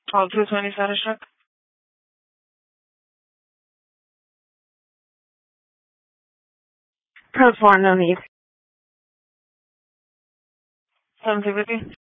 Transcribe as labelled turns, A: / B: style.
A: All 220 Satisfactory. Code 4, no need. 750.